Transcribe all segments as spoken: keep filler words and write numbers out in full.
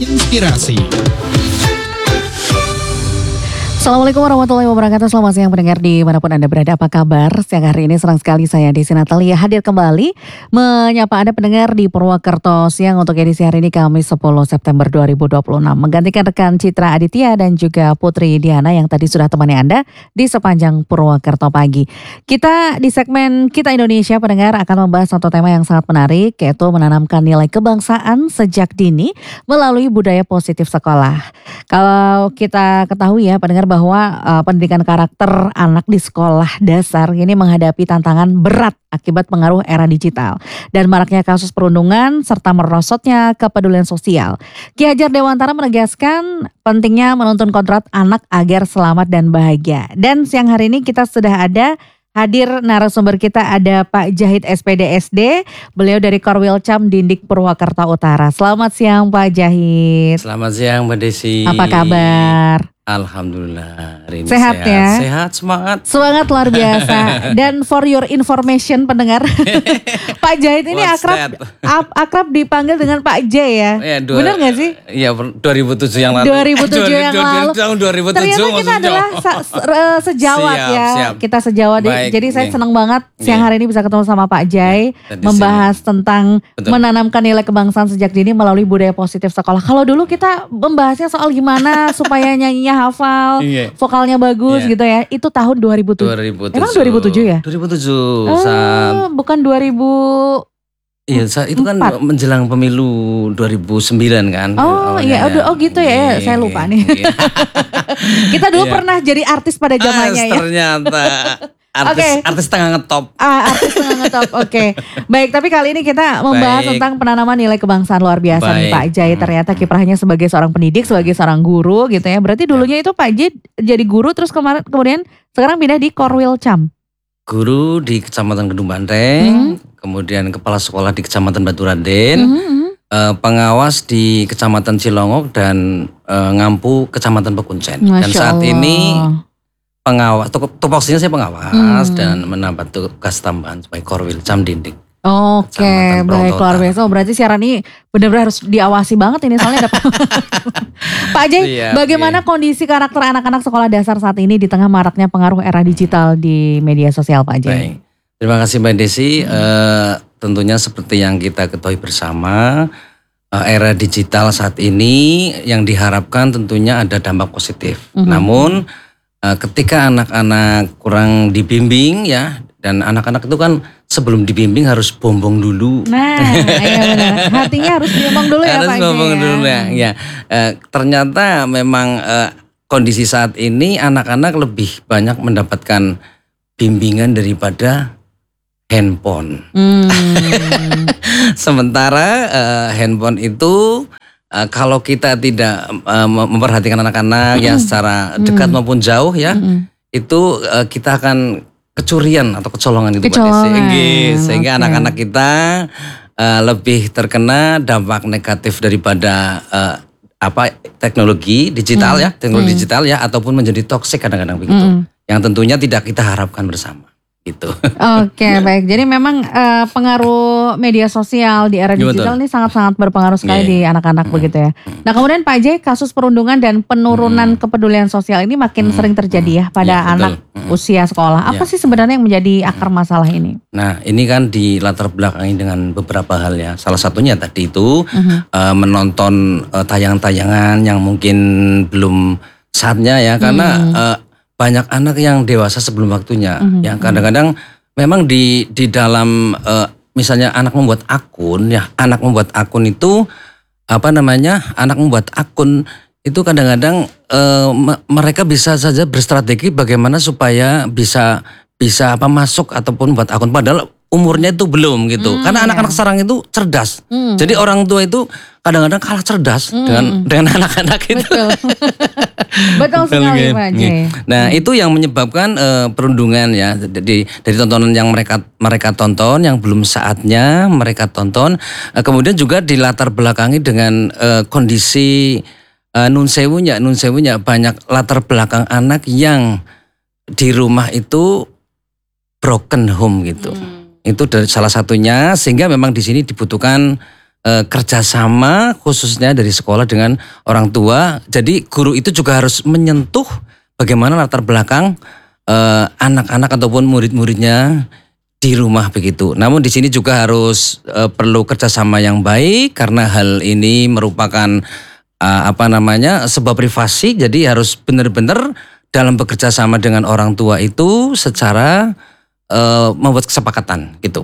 Inspirasi. Assalamualaikum warahmatullahi wabarakatuh. Selamat siang pendengar dimanapun Anda berada. Apa kabar? Siang hari ini senang sekali saya Desi Natalia hadir kembali menyapa Anda pendengar di Purwokerto Siang untuk edisi hari ini Kamis sepuluh September dua ribu dua puluh enam. Menggantikan rekan Citra Aditya dan juga Putri Diana yang tadi sudah temani Anda di sepanjang Purwokerto pagi. Kita di segmen Kita Indonesia pendengar akan membahas satu tema yang sangat menarik, yaitu menanamkan nilai kebangsaan sejak dini melalui budaya positif sekolah. Kalau kita ketahui ya pendengar bahwa uh, pendidikan karakter anak di sekolah dasar ini menghadapi tantangan berat akibat pengaruh era digital dan maraknya kasus perundungan serta merosotnya kepedulian sosial. Ki Hajar Dewantara menegaskan pentingnya menuntun kodrat anak agar selamat dan bahagia. Dan siang hari ini kita sudah ada hadir narasumber kita, ada Pak Jahid S P D S D, beliau dari Korwilcam Dindik Purwakarta Utara. Selamat siang Pak Jahid. Selamat siang Mbak Desi. Apa kabar? Alhamdulillah hari ini sehat, sehat ya. Sehat, semangat. Semangat luar biasa. Dan for your information pendengar, Pak Jahid ini What's akrab ap, akrab dipanggil dengan Pak J ya. Ya dua, benar nggak sih? Iya dua ribu tujuh yang lalu. dua ribu tujuh yang lalu. Tahun dua ribu tujuh. Ternyata kita adalah sa- se- sejawat siap, ya. Siap. Kita sejawat. Baik, Jadi saya nih. senang banget siang Nih. hari ini bisa ketemu sama Pak Jai, Tadi membahas sini. tentang Betul. menanamkan nilai kebangsaan sejak dini melalui budaya positif sekolah. Kalau dulu kita membahasnya soal gimana supaya nyanyinya hafal, Iya. vokalnya bagus Iya. gitu ya. Itu tahun dua ribu tujuh. dua ribu tujuh. Emang dua ribu tujuh ya? dua ribu tujuh. Oh, saat, bukan dua ribu. iya, saat itu kan empat. menjelang pemilu dua ribu sembilan kan. Oh iya, oh, oh gitu ya. Iya, Saya lupa nih. iya. Kita dulu Iya. pernah jadi artis pada zamannya Ah, ya. Ternyata artis Oke. artis tengah ngetop. Ah, artis tengah ngetop, oke. Baik, tapi kali ini kita membahas Baik. tentang penanaman nilai kebangsaan luar biasa nih Baik. Pak Jai. Ternyata kiprahnya sebagai seorang pendidik, sebagai seorang guru gitu ya. Berarti dulunya itu Pak Jai jadi guru terus kemarin kemudian sekarang pindah di Korwilcam. Guru di Kecamatan Kedung Banteng, kemudian kepala sekolah di Kecamatan Baturaden, Mhm. eh, pengawas di Kecamatan Cilongok dan eh, Ngampu Kecamatan Pekuncen. Dan Masya saat Allah. ini pengawas, tupoksinya saya pengawas Hmm. dan menambah tugas tambahan sebagai Korwilcam Dindik. Oke, Kecamatan baik, Purwokerto luar biasa. Oh, berarti siaran ini benar-benar harus diawasi banget ini soalnya ada Pak Jai, Siap, bagaimana iya. kondisi karakter anak-anak sekolah dasar saat ini di tengah maraknya pengaruh era digital di media sosial Pak Jai? Baik, terima kasih Mbak Desi. Eh, tentunya seperti yang kita ketahui bersama, eh, era digital saat ini yang diharapkan tentunya ada dampak positif. Mhm. Namun eh, ketika anak-anak kurang dibimbing ya, dan anak-anak itu kan sebelum dibimbing harus bombong dulu. Nah, iya benar. Hatinya harus diomong dulu ya harus Pak Jai. bombong ya. dulu ya. Ya, eh, ternyata memang eh, kondisi saat ini anak-anak lebih banyak mendapatkan bimbingan daripada handphone. Hmm. Sementara eh, handphone itu eh, kalau kita tidak eh, memperhatikan anak-anak ya secara dekat maupun jauh ya, Mm-mm. itu eh, kita akan kecurian atau kecolongan gitu Mbak Kecolongan, Desi. Nggih, sehingga oke. anak-anak kita eh, lebih terkena dampak negatif daripada eh, apa teknologi digital Hmm. ya, teknologi Hmm. digital ya, ataupun menjadi toksik kadang-kadang begitu. Mm. Yang tentunya tidak kita harapkan bersama. Gitu. Oke, baik. Jadi memang eh, pengaruh media sosial di era Iya, digital betul. ini sangat-sangat berpengaruh sekali Iya. di anak-anak begitu ya. Nah, kemudian Pak Jai, kasus perundungan dan penurunan kepedulian sosial ini makin Hmm. sering terjadi ya pada Iya, betul. anak Hmm. usia sekolah. Apa Iya. sih sebenarnya yang menjadi akar masalah ini? Nah, ini kan di latar belakangi dengan beberapa hal ya. Salah satunya tadi itu Mhm. eh, menonton eh, tayangan-tayangan yang mungkin belum saatnya ya, karena Hmm. eh, banyak anak yang dewasa sebelum waktunya. Mhm. Yang kadang-kadang memang di di dalam eh, misalnya anak membuat akun ya, anak membuat akun itu apa namanya? Anak membuat akun itu kadang-kadang eh, me- mereka bisa saja berstrategi bagaimana supaya bisa bisa apa masuk ataupun buat akun, padahal umurnya itu belum gitu. Hmm, Karena ya. anak-anak sekarang itu cerdas. Hmm. Jadi orang tua itu kadang-kadang kalah cerdas Hmm. dengan dengan anak-anak itu. Betul. Betul sekali Betul, Pak gitu. Jai. Nah, itu yang menyebabkan eh, perundungan ya, dari dari tontonan yang mereka mereka tonton yang belum saatnya mereka tonton. Eh, kemudian juga dilatar belakangi dengan eh, kondisi eh, nun sewunya, nun sewunya banyak latar belakang anak yang di rumah itu broken home gitu. Hmm. Itu dari salah satunya, sehingga memang di sini dibutuhkan eh, kerjasama khususnya dari sekolah dengan orang tua. Jadi guru itu juga harus menyentuh bagaimana latar belakang eh, anak-anak ataupun murid-muridnya di rumah begitu. Namun di sini juga harus eh, perlu kerjasama yang baik karena hal ini merupakan eh, apa namanya sebuah privasi. Jadi harus benar-benar dalam bekerja sama dengan orang tua itu secara uh, membuat kesepakatan gitu.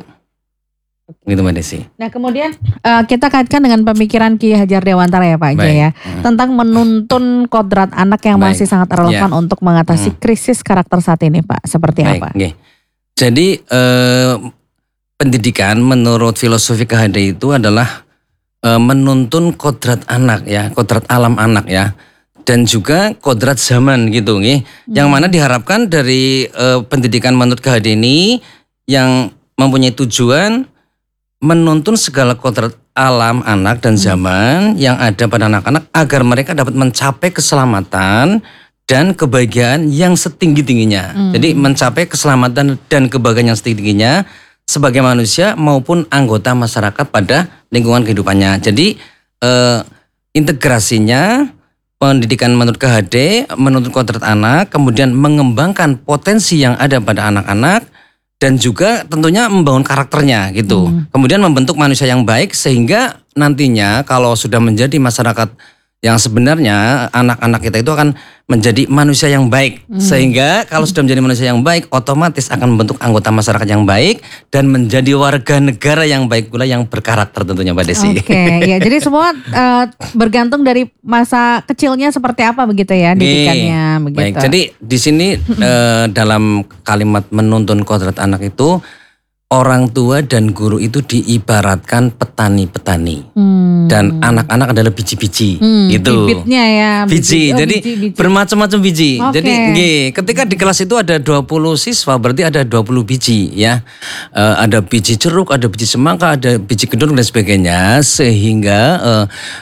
Gitu Mbak Desi. Nah kemudian uh, kita kaitkan dengan pemikiran Ki Hajar Dewantara ya Pak Jaya hmm. tentang menuntun kodrat anak yang Baik. masih sangat relevan ya. untuk mengatasi hmm. krisis karakter saat ini Pak. Seperti Baik. apa? Okay. Jadi uh, pendidikan menurut filosofi K H D itu adalah uh, menuntun kodrat anak ya, kodrat alam anak ya. Dan juga kodrat zaman gitu nih, hmm. yang mana diharapkan dari uh, pendidikan menurut K H D ini yang mempunyai tujuan menuntun segala kodrat alam anak dan zaman hmm. yang ada pada anak-anak agar mereka dapat mencapai keselamatan dan kebahagiaan yang setinggi-tingginya. Hmm. Jadi mencapai keselamatan dan kebahagiaan yang setinggi-tingginya sebagai manusia maupun anggota masyarakat pada lingkungan kehidupannya. Jadi uh, integrasinya pendidikan menurut K H D, menuntun kodrat anak, kemudian mengembangkan potensi yang ada pada anak-anak dan juga tentunya membangun karakternya gitu. Hmm. Kemudian membentuk manusia yang baik sehingga nantinya kalau sudah menjadi masyarakat yang sebenarnya anak-anak kita itu akan menjadi manusia yang baik. Hmm. Sehingga kalau sudah menjadi manusia yang baik otomatis akan membentuk anggota masyarakat yang baik dan menjadi warga negara yang baik pula yang berkarakter tentunya Mbak Desi. Oke, okay, ya jadi semua uh, bergantung dari masa kecilnya seperti apa begitu ya didikannya begitu. Baik, jadi di sini uh, dalam kalimat menuntun kodrat anak itu orang tua dan guru itu diibaratkan petani-petani hmm. dan anak-anak adalah biji-biji hmm, gitu. Bibitnya ya. Biji, biji. Oh, jadi biji, biji. bermacam-macam biji. Okay. Jadi nge, ketika di kelas itu ada dua puluh siswa berarti ada dua puluh biji ya. Uh, ada biji jeruk, ada biji semangka, ada biji kedung dan sebagainya sehingga uh,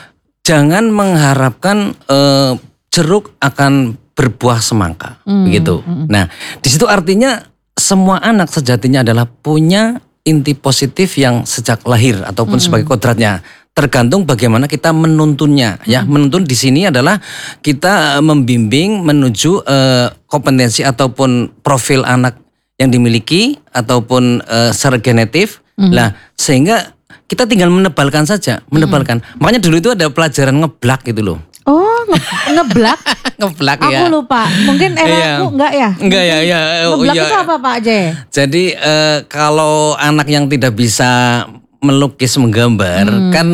jangan mengharapkan uh, jeruk akan berbuah semangka hmm. begitu. Hmm. Nah, di situ artinya semua anak sejatinya adalah punya inti positif yang sejak lahir ataupun mm-hmm. sebagai kodratnya. Tergantung bagaimana kita menuntunnya. Mm-hmm. Ya, menuntun di sini adalah kita membimbing menuju uh, kompetensi ataupun profil anak yang dimiliki ataupun uh, secara genetif. Mm-hmm. Lah, sehingga kita tinggal menebalkan saja, menebalkan. Mm-hmm. Makanya dulu itu ada pelajaran ngeblak gitu loh. Oh, nge ngeblak? Ngeblak aku ya. Aku lupa. Mungkin era iya. aku enggak ya? Enggak ya, ya. Ngeblak ya. itu apa Pak J? Jadi eh, kalau anak yang tidak bisa melukis menggambar hmm. kan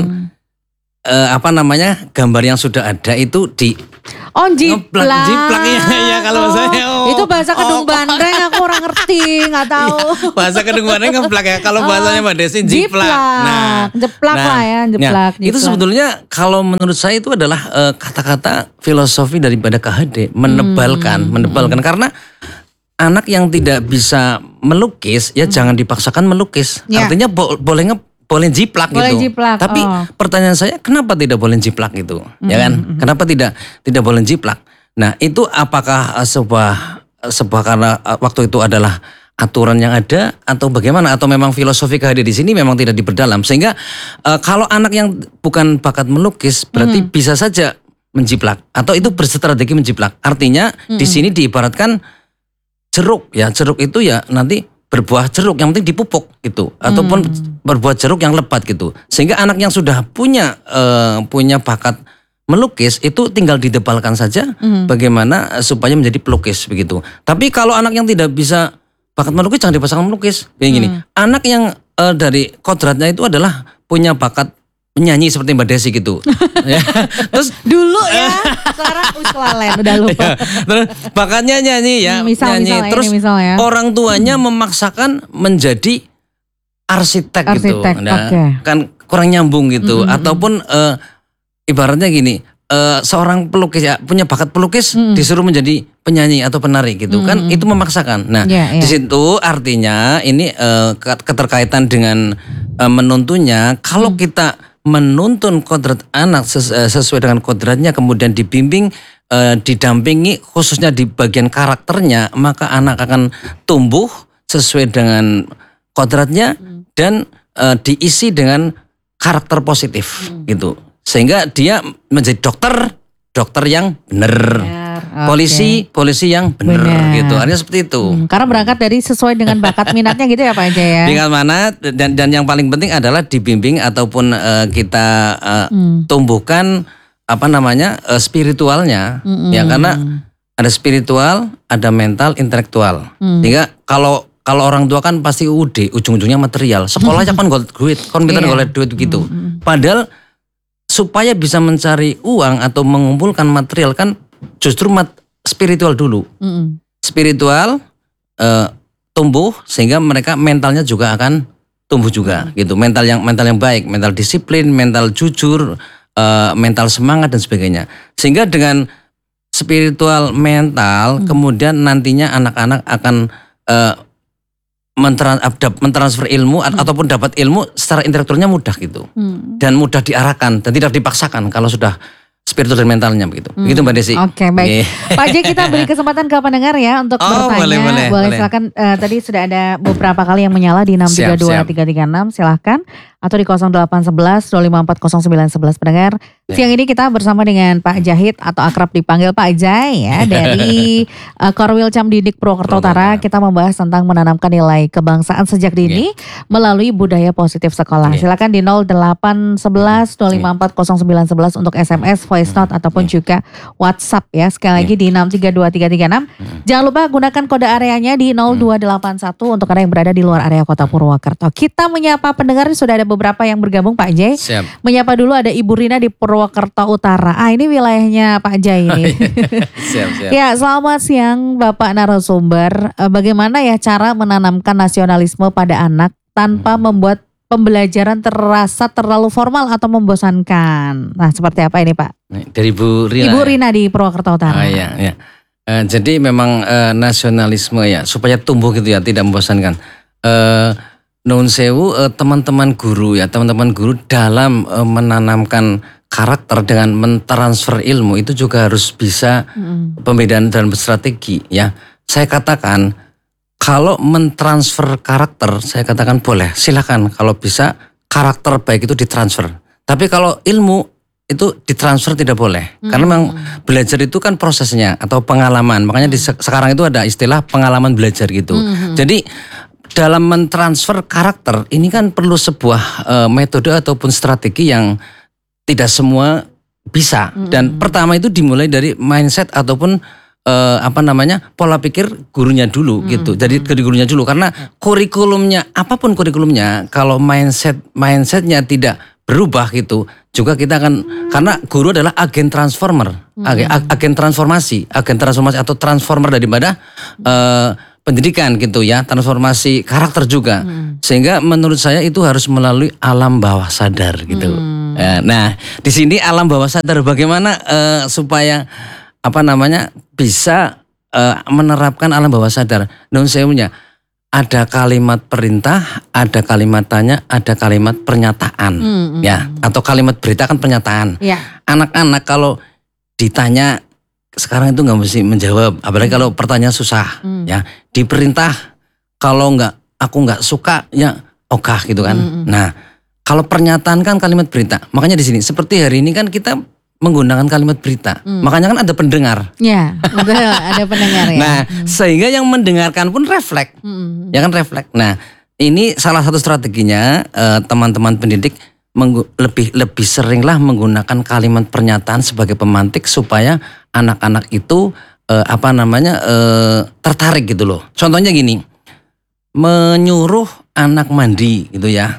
eh, apa namanya gambar yang sudah ada itu di Oh jiplak. Jiplak ya, ya kalau oh, saya. Oh, itu bahasa Kedung oh, Bandeng aku orang ngerti, nggak tahu. Iya, bahasa Kedung Bandeng ngeplak ya. Kalau bahasanya Mbak Desi jiplak. Nah, jeplak nah, lah ya, jeplak. Nah, itu sebetulnya kalau menurut saya itu adalah uh, kata-kata filosofi daripada K H D, menebalkan, hmm. menebalkan karena anak yang tidak bisa melukis ya hmm. jangan dipaksakan melukis. Ya. Artinya bo boleh nge boleh jiplak boleh gitu. Jiplak. Tapi oh. pertanyaan saya kenapa tidak boleh jiplak gitu? Mm-hmm. Ya kan? Kenapa tidak tidak boleh jiplak? Nah, itu apakah uh, sebuah uh, sebuah karena uh, waktu itu adalah aturan yang ada atau bagaimana atau memang filosofi K H D di sini memang tidak diperdalam sehingga uh, kalau anak yang bukan bakat melukis berarti mm-hmm. bisa saja menjiplak atau itu berstrategi menjiplak. Artinya mm-hmm. di sini diibaratkan jeruk ya, jeruk itu ya nanti berbuah jeruk yang penting dipupuk gitu ataupun hmm. berbuah jeruk yang lebat gitu sehingga anak yang sudah punya uh, punya bakat melukis itu tinggal didebalkan saja hmm. bagaimana supaya menjadi pelukis begitu. Tapi kalau anak yang tidak bisa bakat melukis jangan dipaksakan melukis kayak gini. Hmm. Anak yang uh, dari kodratnya itu adalah punya bakat menyanyi seperti Mbak Desi gitu. Ya. Terus dulu ya, sekarang uslalen udah lupa. Ya, terus bakatnya nyanyi ya, misal, nyanyi. Misal, terus ini misalnya. orang tuanya hmm. memaksakan menjadi arsitek, arsitek gitu. Nah, okay. kan kurang nyambung gitu. Hmm. Ataupun uh, ibaratnya gini, uh, seorang pelukis ya punya bakat pelukis hmm. disuruh menjadi penyanyi atau penari gitu. Hmm. Kan itu memaksakan. Nah, yeah, yeah. di situ artinya ini uh, keterkaitan dengan uh, menuntunnya kalau hmm. kita menuntun kodrat anak sesuai dengan kodratnya kemudian dibimbing eh, didampingi khususnya di bagian karakternya maka anak akan tumbuh sesuai dengan kodratnya dan eh, diisi dengan karakter positif hmm. gitu. Sehingga dia menjadi dokter, dokter yang benar. Okay. Polisi, polisi yang benar gitu. Artinya seperti itu. Hmm, karena berangkat dari sesuai dengan bakat minatnya gitu ya Pak J ya. Dengan mana dan dan yang paling penting adalah dibimbing ataupun uh, kita uh, hmm. tumbuhkan apa namanya uh, spiritualnya hmm. ya, karena ada spiritual, ada mental, intelektual. Hmm. Sehingga kalau kalau orang tua kan pasti U D, ujung-ujungnya material. Sekolah aja kan golek duit, kan kita golek duit begitu. Hmm. Padahal supaya bisa mencari uang atau mengumpulkan material kan justru mat, spiritual dulu. Mm-hmm. Spiritual uh, tumbuh sehingga mereka mentalnya juga akan tumbuh juga mm-hmm. gitu. Mental yang mental yang baik, mental disiplin, mental jujur, uh, mental semangat dan sebagainya. Sehingga dengan spiritual mental mm-hmm. kemudian nantinya anak-anak akan uh, mentransfer ilmu hmm. ataupun dapat ilmu secara intelektualnya mudah gitu hmm. dan mudah diarahkan dan tidak dipaksakan kalau sudah spiritual dan mentalnya begitu. Hmm. Begitu Mbak Desi. Oke, okay, baik. Yeah. Pak J, kita beri kesempatan ke pendengar ya untuk oh, bertanya. Boleh, boleh, boleh. Silakan. Uh, tadi sudah ada beberapa kali yang menyala di enam tiga dua tiga tiga enam. Silahkan. Atau di nol delapan satu satu dua lima empat nol sembilan satu satu pendengar. Siang ini kita bersama dengan Pak Jahid atau akrab dipanggil Pak Jai ya dari uh, Korwil Cam Didik Purwokerto Utara. Kita membahas tentang menanamkan nilai kebangsaan sejak dini yeah. melalui budaya positif sekolah. Yeah. Silakan di nol delapan satu satu dua lima empat nol sembilan satu satu untuk S M S, voice note ataupun yeah. juga WhatsApp ya. Sekali lagi yeah. di enam tiga dua tiga tiga enam. Mm. Jangan lupa gunakan kode areanya di nol dua delapan satu untuk Anda yang berada di luar area Kota Purwokerto. Kita menyapa pendengar, sudah ada beberapa yang bergabung Pak Jai. Siap. Menyapa dulu ada Ibu Rina di Purwokerto Utara. Ah, ini wilayahnya Pak Jai ini. Siap, siap. Ya, selamat siang Bapak narasumber. Bagaimana ya cara menanamkan nasionalisme pada anak tanpa hmm. membuat pembelajaran terasa terlalu formal atau membosankan? Nah, seperti apa ini Pak? Dari Ibu Rina. Ibu Rina di Purwokerto Utara. Oh, iya, iya. Uh, jadi memang uh, nasionalisme ya supaya tumbuh gitu ya, tidak membosankan. Uh, Nun sewu eh, teman-teman guru ya, teman-teman guru dalam eh, menanamkan karakter dengan mentransfer ilmu itu juga harus bisa mm. pembedaan dan strategi ya. Saya katakan kalau mentransfer karakter, saya katakan boleh, silakan kalau bisa karakter baik itu ditransfer. Tapi kalau ilmu itu ditransfer tidak boleh. Mm. Karena memang belajar itu kan prosesnya atau pengalaman. Makanya di sekarang itu ada istilah pengalaman belajar gitu. Mm. Jadi dalam mentransfer karakter ini kan perlu sebuah uh, metode ataupun strategi yang tidak semua bisa. Mm-hmm. Dan pertama itu dimulai dari mindset ataupun uh, apa namanya pola pikir gurunya dulu mm-hmm. gitu. Jadi dari gurunya dulu karena kurikulumnya apapun kurikulumnya kalau mindset mindsetnya tidak berubah gitu juga kita akan mm-hmm. karena guru adalah agen transformer, mm-hmm. agen, agen transformasi, agen transformasi atau transformer daripada uh, pendidikan gitu ya, transformasi karakter juga. Hmm. Sehingga menurut saya itu harus melalui alam bawah sadar gitu. Hmm. Nah, di sini alam bawah sadar bagaimana uh, supaya apa namanya bisa uh, menerapkan alam bawah sadar. Non sewunya ada kalimat perintah, ada kalimat tanya, ada kalimat pernyataan. Hmm. Ya, atau kalimat berita kan pernyataan. Ya. Anak-anak kalau ditanya sekarang itu nggak mesti menjawab, apalagi hmm. kalau pertanyaan susah, hmm. ya diperintah kalau nggak aku nggak suka ya ogah gitu kan. Hmm. Nah kalau pernyataan kan kalimat berita, makanya di sini seperti hari ini kan kita menggunakan kalimat berita, hmm. makanya kan ada pendengar. Ya, betul ada pendengar ya. Nah hmm. sehingga yang mendengarkan pun refleks, hmm. ya kan refleks. Nah ini salah satu strateginya eh, teman-teman pendidik. Menggu, lebih lebih seringlah menggunakan kalimat pernyataan sebagai pemantik supaya anak-anak itu eh, apa namanya eh, tertarik gitu loh. Contohnya gini, menyuruh anak mandi gitu ya.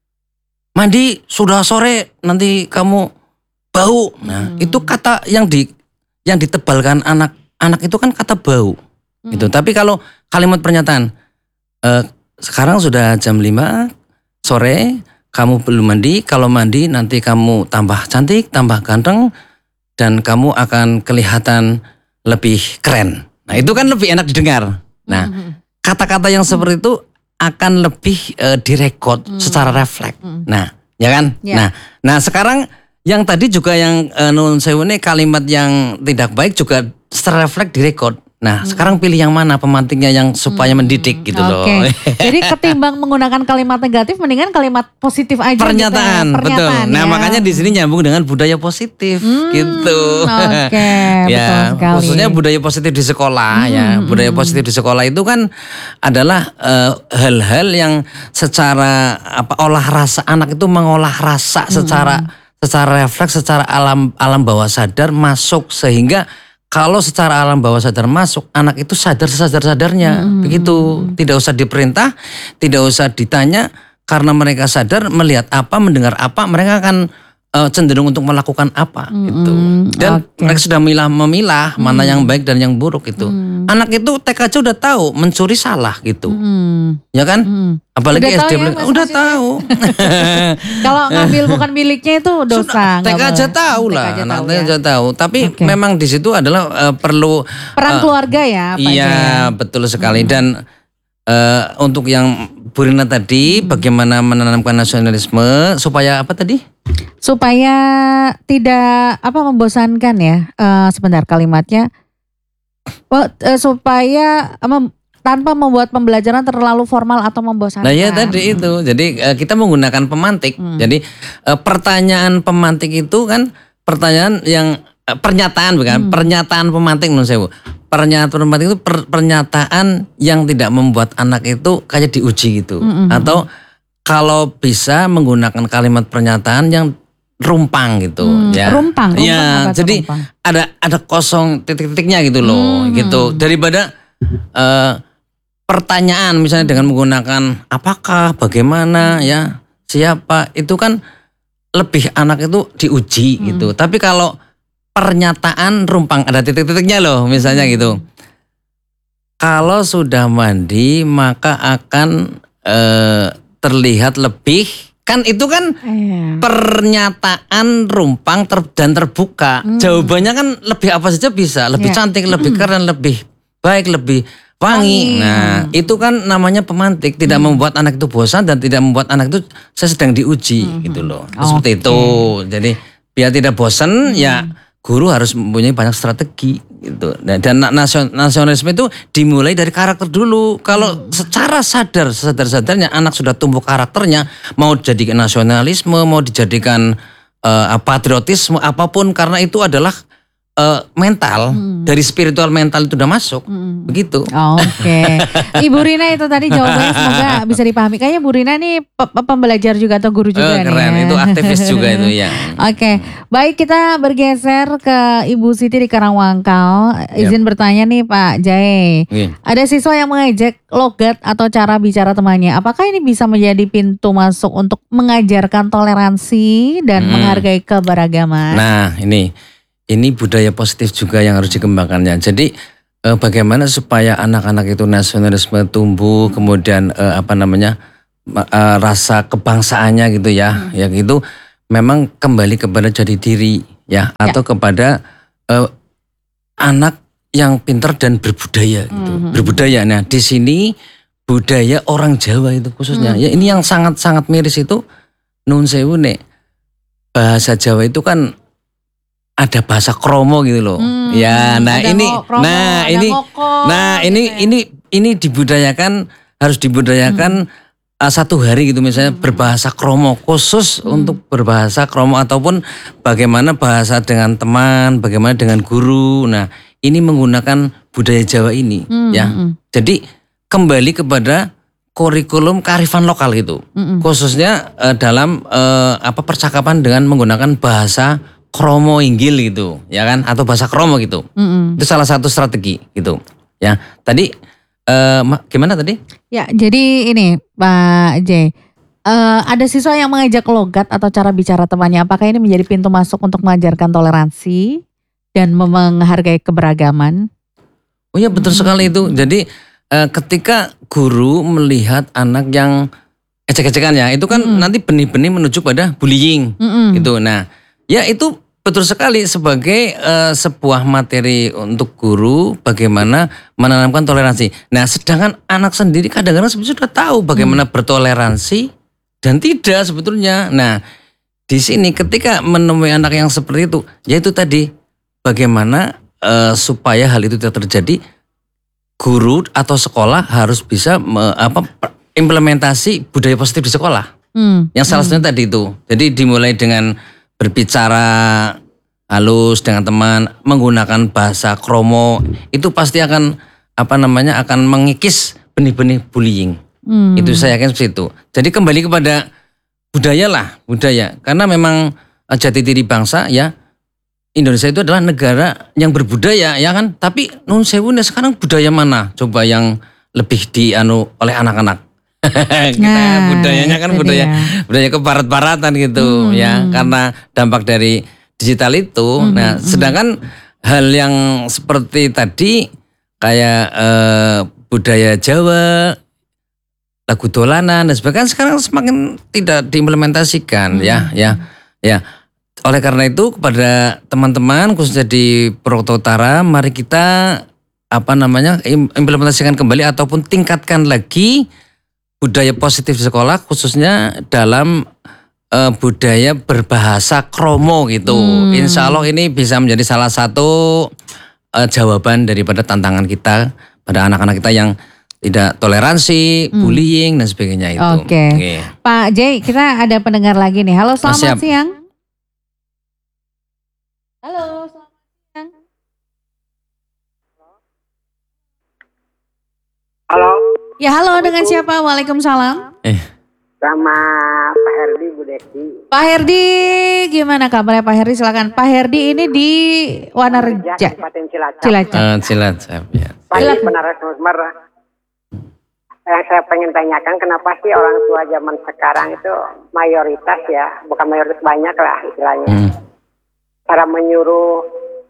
Mandi sudah sore nanti kamu bau. Nah hmm. itu kata yang di yang ditebalkan anak-anak itu kan kata bau. Hmm. Gitu. Tapi kalau kalimat pernyataan eh, sekarang sudah jam lima sore. Kamu belum mandi, kalau mandi nanti kamu tambah cantik, tambah ganteng, dan kamu akan kelihatan lebih keren. Nah itu kan lebih enak didengar. Nah kata-kata yang seperti itu akan lebih uh, direkod mm. secara refleks. Mm. Nah ya kan. Yeah. Nah, nah sekarang yang tadi juga yang uh, nun sewu ini kalimat yang tidak baik juga secara refleks direkod. Nah, hmm. sekarang pilih yang mana pemantiknya yang supaya hmm. mendidik gitu okay. loh. Jadi ketimbang menggunakan kalimat negatif, mendingan kalimat positif aja. Pernyataan, gitu ya. Pernyataan betul. Nah, ya. makanya di sini nyambung dengan budaya positif hmm, gitu. Oke, okay, ya, betul sekali. Khususnya budaya positif di sekolah hmm, ya. Budaya hmm. positif di sekolah itu kan adalah uh, hal-hal yang secara apa olah rasa, anak itu mengolah rasa hmm. secara secara refleks, secara alam alam bawah sadar masuk, sehingga kalau secara alam bawah sadar masuk, anak itu sadar sesadar-sadarnya, hmm. begitu. Tidak usah diperintah, tidak usah ditanya, karena mereka sadar melihat apa, mendengar apa, mereka akan uh, cenderung untuk melakukan apa, hmm. gitu. Dan okay. mereka sudah memilah, memilah hmm. mana yang baik dan yang buruk itu. Hmm. Anak itu T K aja udah tahu mencuri salah gitu, hmm. ya kan? Hmm. Apalagi udah S D tahu ya, udah tahu. Kalau ngambil bukan miliknya itu dosa. T K aja tahu lah, anak T K aja tahu. Tapi okay. memang di situ adalah uh, perlu peran uh, keluarga ya, Pak. Iya, ya. Betul sekali. Hmm. Dan uh, untuk yang Bu Rina tadi, hmm. bagaimana menanamkan nasionalisme supaya apa tadi? Supaya tidak apa membosankan ya. Uh, sebentar kalimatnya. Uh, uh, supaya um, tanpa membuat pembelajaran terlalu formal atau membosankan. Nah ya tadi itu, jadi uh, kita menggunakan pemantik. Hmm. Jadi uh, pertanyaan pemantik itu kan pertanyaan yang uh, pernyataan bukan? Hmm. Pernyataan pemantik menurut saya Bu. Pernyataan pemantik itu per, pernyataan yang tidak membuat anak itu kayak diuji gitu. Hmm. Atau kalau bisa menggunakan kalimat pernyataan yang rumpang gitu hmm, ya. Rumpang, rumpang ya, jadi rumpang? ada ada kosong titik-titiknya gitu loh, hmm. gitu. Daripada uh, pertanyaan misalnya dengan menggunakan apakah, bagaimana, ya, siapa, itu kan lebih anak itu diuji hmm. gitu. Tapi kalau pernyataan rumpang ada titik-titiknya loh, misalnya gitu. Kalau sudah mandi maka akan uh, terlihat lebih. Kan itu kan iya. pernyataan rumpang ter, dan terbuka. Hmm. Jawabannya kan lebih apa saja bisa. Lebih yeah. cantik, lebih hmm. keren, lebih baik, lebih wangi. wangi. Nah itu kan namanya pemantik. Tidak hmm. membuat anak itu bosan dan tidak membuat anak itu saya sedang diuji hmm. gitu loh. Oh, seperti okay. itu. Jadi biar tidak bosan hmm. ya guru harus mempunyai banyak strategi gitu. Dan nasionalisme itu dimulai dari karakter dulu. Kalau hmm. secara sadar, sadar-sadarnya anak sudah tumbuh karakternya, mau dijadikan nasionalisme, mau dijadikan uh, patriotisme, apapun, karena itu adalah uh, mental, hmm. dari spiritual mental itu udah masuk, hmm. begitu. Oh, Oke, okay. Ibu Rina itu tadi jawabannya semoga bisa dipahami. Kayaknya Bu Rina nih pembelajar juga atau guru juga oh, keren. nih. Itu aktivis juga itu ya. Oke, okay. Baik, kita bergeser ke Ibu Siti di Karangwangkal. Izin yep. bertanya nih Pak Jae. Okay. Ada siswa yang mengejek logat atau cara bicara temannya. Apakah ini bisa menjadi pintu masuk untuk mengajarkan toleransi dan hmm. menghargai keberagaman? Nah ini. Ini budaya positif juga yang harus dikembangkannya. Jadi eh, bagaimana supaya anak-anak itu nasionalisme tumbuh, kemudian eh, apa namanya eh, rasa kebangsaannya gitu ya, hmm. ya gitu. Memang kembali kepada jati diri ya, atau ya. kepada eh, anak yang pintar dan berbudaya gitu. Hmm. Berbudaya. Nah di sini budaya orang Jawa itu khususnya. Hmm. Ya ini yang sangat-sangat miris itu nun sewu nek bahasa Jawa itu kan ada bahasa kromo gitu loh. Hmm, ya, nah ini kromo, nah ini ngoko, nah ini gitu ya. ini ini dibudayakan, harus dibudayakan hmm. uh, satu hari gitu misalnya hmm. berbahasa kromo khusus hmm. untuk berbahasa kromo, ataupun bagaimana bahasa dengan teman, bagaimana dengan guru. Nah, ini menggunakan budaya Jawa ini hmm. ya. Hmm. Jadi kembali kepada kurikulum kearifan lokal gitu. Hmm. Khususnya uh, dalam uh, apa percakapan dengan menggunakan bahasa kromo inggil gitu, ya kan, atau bahasa kromo gitu. Mm-hmm. Itu salah satu strategi gitu. Ya, tadi uh, gimana tadi? Ya, jadi ini Pak J, uh, ada siswa yang mengejek logat atau cara bicara temannya. Apakah ini menjadi pintu masuk untuk mengajarkan toleransi dan menghargai keberagaman? Oh iya betul mm-hmm. sekali itu. Jadi uh, ketika guru melihat anak yang ejek-ejekannya, itu kan mm-hmm. nanti benih-benih menuju pada bullying mm-hmm. gitu. Nah. Ya itu betul sekali sebagai uh, sebuah materi untuk guru bagaimana menanamkan toleransi. Nah sedangkan anak sendiri kadang-kadang sudah tahu bagaimana hmm. bertoleransi dan tidak sebetulnya. Nah di sini ketika menemui anak yang seperti itu, yaitu tadi bagaimana uh, supaya hal itu tidak terjadi, guru atau sekolah harus bisa me, apa implementasi budaya positif di sekolah. Hmm. Yang salah satunya hmm. tadi itu. Jadi dimulai dengan berbicara halus dengan teman, menggunakan bahasa kromo, itu pasti akan apa namanya akan mengikis benih-benih bullying. Hmm. Itu saya yakin seperti itu. Jadi kembali kepada budaya lah, budaya. Karena memang jati diri bangsa ya, Indonesia itu adalah negara yang berbudaya ya kan. Tapi nun sewu sekarang budaya mana coba yang lebih dianu oleh anak-anak? Kita nah, budayanya kan budaya dia. budaya kebarat-baratan gitu hmm. ya. Karena dampak dari digital itu. Hmm. Nah, sedangkan hal yang seperti tadi kayak eh, budaya Jawa, lagu dolanan dan sebagainya sekarang semakin tidak diimplementasikan hmm. ya, ya, ya. Oleh karena itu kepada teman-teman khususnya di Purwokerto Utara, mari kita apa namanya implementasikan kembali ataupun tingkatkan lagi budaya positif di sekolah khususnya dalam uh, budaya berbahasa kromo gitu. Hmm. Insya Allah ini bisa menjadi salah satu uh, jawaban daripada tantangan kita pada anak-anak kita yang tidak toleransi, hmm. bullying dan sebagainya itu. Oke. Okay. Okay. Pak Jay, kita ada pendengar lagi nih. Halo, selamat oh, siang. Halo, selamat siang. Halo. Ya halo, dengan siapa? Waalaikumsalam. Eh. Sama Pak Herdi, Bu Desi. Pak Herdi, gimana kabarnya Pak Herdi? Silakan. Pak Herdi ini di Wanareja. Kabupaten Cilacap. Cilacap. Uh, Cilacap ya. Pak Herdi Penaras Musmar. Yang saya pengen tanyakan, kenapa sih orang tua zaman sekarang itu mayoritas ya, bukan mayoritas, banyak lah istilahnya. Hmm. Cara menyuruh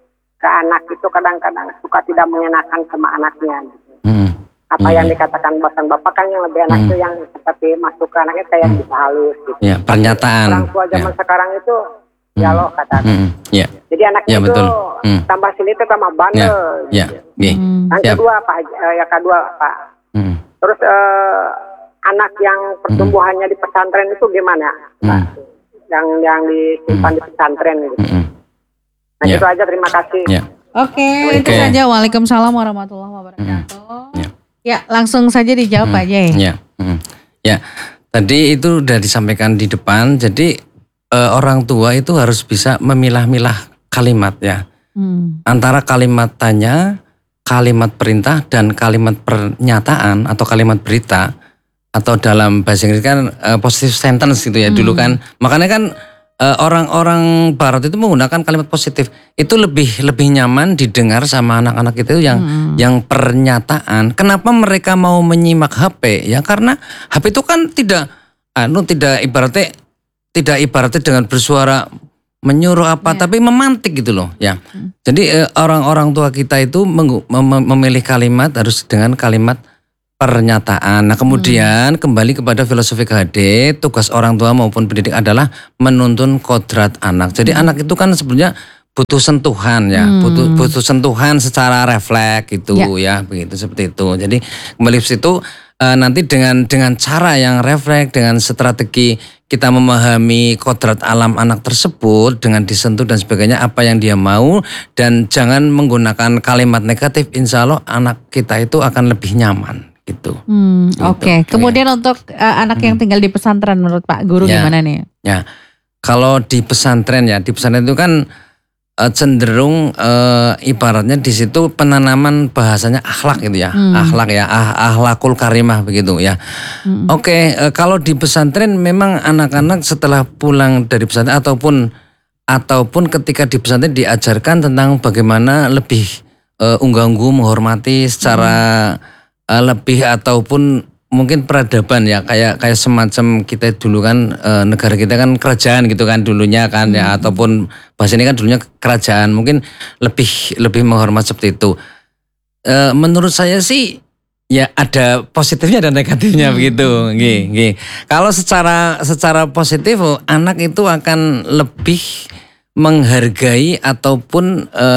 ke anak itu kadang-kadang suka tidak mengenakan sama anaknya. Hmm. Apa hmm. yang dikatakan bapak-bapak kan yang lebih enak hmm. itu yang seperti masuk ke anaknya kayak hmm. bisa halus gitu. Ya, pernyataan. Orang tua zaman ya. sekarang itu hmm. ya loh kata. Hmm. Ya. Jadi anaknya ya, itu betul. Hmm. tambah sini itu tambah bandel. Ya. Gitu. Ya. Hmm. Yang Siap. kedua Pak, ya kedua Pak. Hmm. Terus eh, anak yang pertumbuhannya hmm. di pesantren itu gimana? Hmm. Yang yang disimpan hmm. di pesantren gitu. Hmm. Nah ya. Itu aja, terima kasih. Ya. Oke, okay, itu saja. Waalaikumsalam warahmatullahi wabarakatuh. Hmm. Ya. Ya, langsung saja dijawab hmm. aja ya. Ya. Hmm. Ya. Tadi itu sudah disampaikan di depan. Jadi eh, orang tua itu harus bisa memilah-milah kalimat ya. Hmm. Antara kalimat tanya, kalimat perintah dan kalimat pernyataan atau kalimat berita atau dalam bahasa Inggris kan uh, positive sentence gitu ya hmm. dulu kan. Makanya kan uh, orang-orang barat itu menggunakan kalimat positif. Itu lebih lebih nyaman didengar sama anak-anak itu yang hmm. yang pernyataan. Kenapa mereka mau menyimak H P? Ya karena H P itu kan tidak anu tidak ibaratnya tidak ibaratnya dengan bersuara menyuruh apa, ya. Tapi memantik gitu loh, ya. Hmm. Jadi eh, orang-orang tua kita itu mem- mem- memilih kalimat harus dengan kalimat pernyataan. Nah kemudian hmm. kembali kepada filosofi K H D, tugas orang tua maupun pendidik adalah menuntun kodrat anak. Jadi hmm. anak itu kan sebenarnya butuh sentuhan ya, hmm. butuh butuh sentuhan secara refleks gitu ya. ya, begitu seperti itu. Jadi kembali ke situ eh, nanti dengan dengan cara yang refleks, dengan strategi kita memahami kodrat alam anak tersebut dengan disentuh dan sebagainya apa yang dia mau dan jangan menggunakan kalimat negatif. Insya Allah anak kita itu akan lebih nyaman gitu. Hmm, gitu. Oke. Okay. Kemudian ya. Untuk uh, anak hmm. yang tinggal di pesantren menurut Pak Guru ya. Gimana nih? Ya, kalau di pesantren ya di pesantren itu kan uh, cenderung uh, ibaratnya di situ penanaman bahasanya akhlak gitu ya, hmm. akhlak ya, ah, akhlakul karimah begitu ya. Hmm. Oke, okay, uh, kalau di pesantren memang anak-anak setelah pulang dari pesantren ataupun ataupun ketika di pesantren diajarkan tentang bagaimana lebih uh, unggah-ungguh menghormati secara hmm. uh, lebih ataupun mungkin peradaban ya kayak kayak semacam kita dulu kan e, negara kita kan kerajaan gitu kan dulunya kan hmm. ya ataupun bahasa ini kan dulunya kerajaan mungkin lebih lebih menghormat seperti itu. E, menurut saya sih ya ada positifnya dan negatifnya hmm. begitu. Gih, gih. Kalau secara secara positif anak itu akan lebih menghargai ataupun e,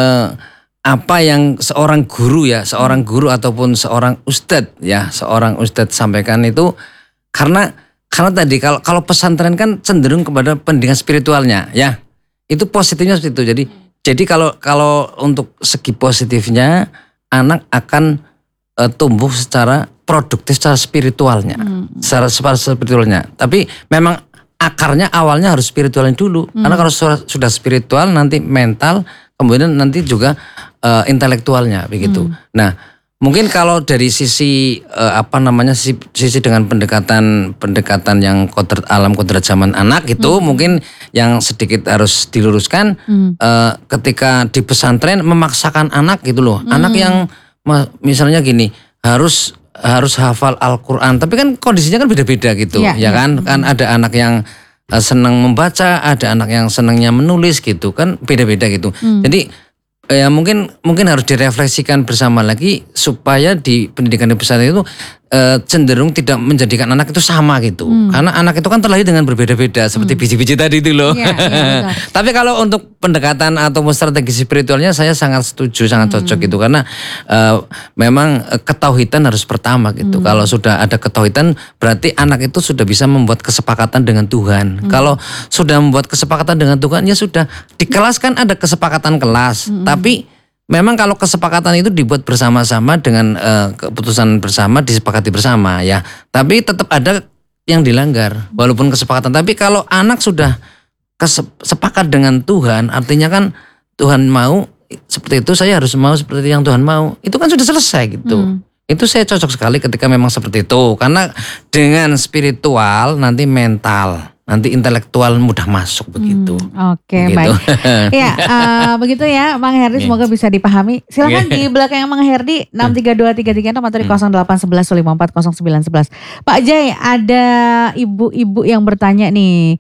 apa yang seorang guru ya, seorang guru ataupun seorang ustadz ya, seorang ustadz sampaikan itu karena karena tadi kalau kalau pesantren kan cenderung kepada pendidikan spiritualnya ya. Itu positifnya seperti itu. Jadi jadi kalau kalau untuk segi positifnya anak akan uh, tumbuh secara produktif, secara spiritualnya, hmm. secara, secara spiritualnya. Tapi memang akarnya awalnya harus spiritualnya dulu, hmm. karena kalau sudah, sudah spiritual nanti mental, kemudian nanti juga uh, intelektualnya begitu. Hmm. Nah, mungkin kalau dari sisi uh, apa namanya sisi, sisi dengan pendekatan pendekatan yang kodrat alam kodrat zaman anak itu hmm. mungkin yang sedikit harus diluruskan hmm. uh, ketika di pesantren memaksakan anak gitu loh, hmm. anak yang misalnya gini harus harus hafal Al-Quran, tapi kan kondisinya kan beda-beda gitu, ya, ya kan? Ya. Kan ada anak yang senang membaca, ada anak yang senangnya menulis gitu, kan beda-beda gitu. Hmm. Jadi ya mungkin mungkin harus direfleksikan bersama lagi supaya di pendidikan di pesantren itu e, cenderung tidak menjadikan anak itu sama gitu. Hmm. Karena anak itu kan terlahir dengan berbeda-beda seperti hmm. biji-biji tadi itu loh. Ya, ya, tapi kalau untuk pendekatan atau strategi spiritualnya saya sangat setuju, sangat cocok hmm. gitu karena e, memang ketauhidan harus pertama gitu. Hmm. Kalau sudah ada ketauhidan berarti anak itu sudah bisa membuat kesepakatan dengan Tuhan. Hmm. Kalau sudah membuat kesepakatan dengan Tuhan ya sudah di kelas kan ada kesepakatan kelas. Hmm. Tapi memang kalau kesepakatan itu dibuat bersama-sama dengan uh, keputusan bersama, disepakati bersama ya. Tapi tetap ada yang dilanggar walaupun kesepakatan. Tapi kalau anak sudah sepakat dengan Tuhan, artinya kan Tuhan mau seperti itu, saya harus mau seperti yang Tuhan mau. Itu kan sudah selesai gitu. Hmm. Itu saya cocok sekali ketika memang seperti itu. Karena dengan spiritual nanti mental, nanti intelektual mudah masuk begitu. Hmm, Oke okay, baik. Ya uh, begitu ya Mang Herdi, semoga bisa dipahami. Silakan di belakang Mang Herdi enam tiga dua tiga tiga enam atau di nol delapan satu satu lima empat nol sembilan satu satu. Pak Jai, ada ibu-ibu yang bertanya nih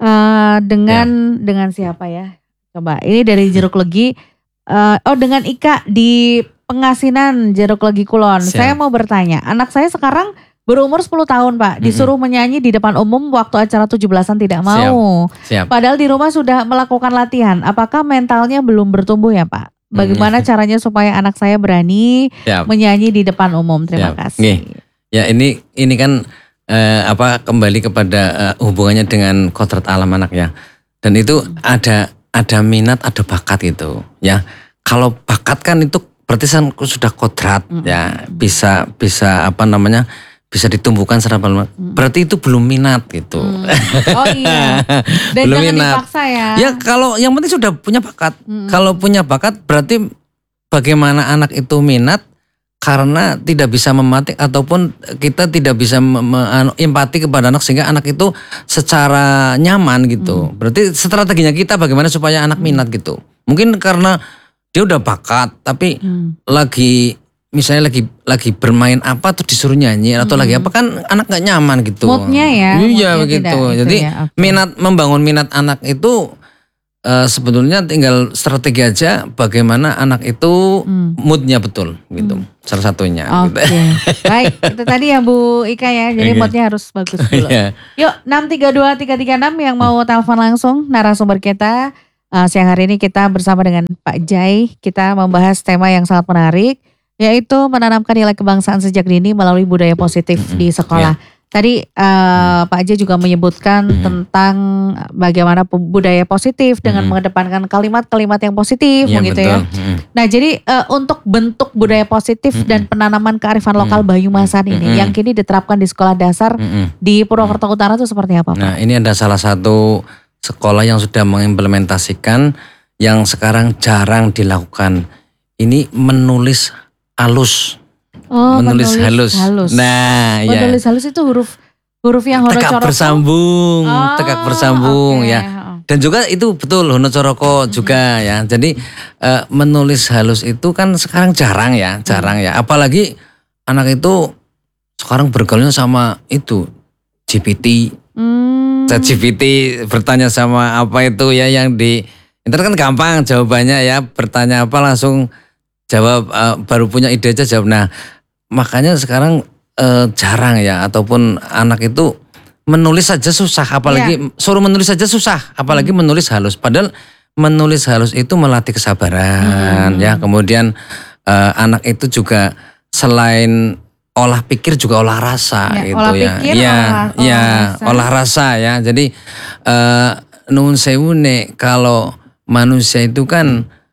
uh, dengan ya. dengan siapa ya? Coba ini dari Jeruk Legi. Uh, oh dengan Ika di Pengasinan Jeruk Legi Kulon. Siap. Saya mau bertanya, anak saya sekarang berumur sepuluh tahun Pak, disuruh mm-hmm. menyanyi di depan umum waktu acara tujuh belasan tidak mau. Siap. Siap. Padahal di rumah sudah melakukan latihan. Apakah mentalnya belum bertumbuh ya Pak? Bagaimana mm-hmm. caranya supaya anak saya berani Siap. menyanyi di depan umum? Terima Siap. kasih. Nih. Ya ini ini kan eh, apa kembali kepada eh, hubungannya dengan kodrat alam anak ya. Dan itu mm. ada ada minat, ada bakat itu ya. Kalau bakat kan itu berarti sudah kodrat mm-hmm. ya, bisa bisa apa namanya? bisa ditumbuhkan secara manual. Hmm. Berarti itu belum minat gitu. Hmm. Oh iya. Dan belum jangan minat. Dipaksa ya. Ya kalau yang penting sudah punya bakat. Hmm. Kalau punya bakat berarti bagaimana anak itu minat karena tidak bisa mematik ataupun kita tidak bisa empati kepada anak sehingga anak itu secara nyaman gitu. Hmm. Berarti strateginya kita bagaimana supaya anak minat gitu. Mungkin karena dia udah bakat tapi hmm. lagi misalnya lagi lagi bermain apa tuh disuruh nyanyi atau hmm. lagi apa kan anak nggak nyaman gitu. Moodnya ya. Iya begitu. Jadi ya, okay. minat membangun minat anak itu uh, sebetulnya tinggal strategi aja bagaimana anak itu hmm. moodnya betul gitu. Hmm. Salah satunya. Oke. Okay. Gitu. Baik itu tadi ya Bu Ika ya. Jadi okay. moodnya harus bagus dulu. Yeah. Yuk enam tiga dua tiga tiga enam yang mau telepon langsung narasumber kita uh, siang hari ini kita bersama dengan Pak Jai. Kita membahas tema yang sangat menarik, yaitu menanamkan nilai kebangsaan sejak dini melalui budaya positif mm-hmm. di sekolah. Yeah. Tadi uh, Pak J juga menyebutkan mm-hmm. tentang bagaimana budaya positif dengan mm-hmm. mengedepankan kalimat-kalimat yang positif, yeah, begitu betul. ya. Mm-hmm. Nah, jadi uh, untuk bentuk budaya positif mm-hmm. dan penanaman kearifan lokal mm-hmm. Banyumasan ini mm-hmm. yang kini diterapkan di sekolah dasar mm-hmm. di Purwokerto Utara itu seperti apa, Pak? Nah, ini ada salah satu sekolah yang sudah mengimplementasikan yang sekarang jarang dilakukan. Ini menulis halus, oh, menulis, menulis halus. halus. Nah, menulis ya. halus itu huruf huruf yang Hono tegak Coroko bersambung, oh, tegak bersambung okay. ya. Dan juga itu betul Hono Coroko hmm. juga ya. Jadi uh, menulis halus itu kan sekarang jarang ya, jarang hmm. ya. Apalagi anak itu sekarang bergaulnya sama itu G P T, hmm. Chat G P T bertanya sama apa itu ya yang di internet kan gampang jawabannya ya. Bertanya apa langsung jawab, uh, baru punya ide aja jawab. Nah makanya sekarang uh, jarang ya, ataupun anak itu menulis saja susah, apalagi yeah. suruh menulis saja susah, apalagi hmm. menulis halus. Padahal menulis halus itu melatih kesabaran hmm. ya. Kemudian uh, anak itu juga selain olah pikir juga olah rasa ya, gitu olah ya. Pikir, ya, olah, ya olah, olah rasa ya. Jadi uh, nuhun sewu nek kalau manusia itu kan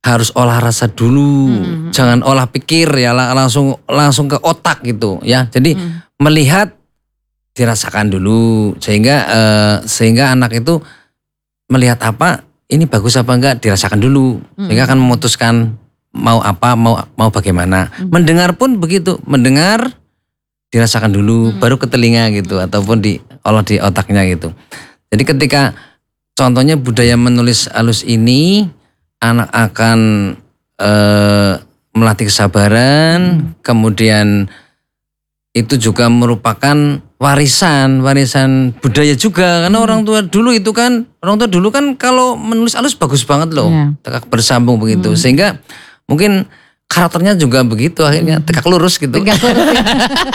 harus olah rasa dulu, hmm. jangan olah pikir ya, langsung langsung ke otak gitu ya. Jadi hmm. melihat, dirasakan dulu, sehingga uh, sehingga anak itu melihat apa, ini bagus apa enggak, dirasakan dulu, hmm. sehingga akan memutuskan mau apa, mau mau bagaimana. Hmm. Mendengar pun begitu, mendengar dirasakan dulu, hmm. baru ke telinga gitu, ataupun diolah di otaknya gitu. Jadi ketika contohnya budaya menulis halus ini, anak akan e, melatih kesabaran, hmm. kemudian itu juga merupakan warisan, warisan budaya juga. Karena hmm. orang tua dulu itu kan, orang tua dulu kan kalau menulis halus bagus banget loh, yeah. tegak bersambung begitu. Hmm. Sehingga mungkin karakternya juga begitu, akhirnya tegak lurus gitu. Tegak lurus ya.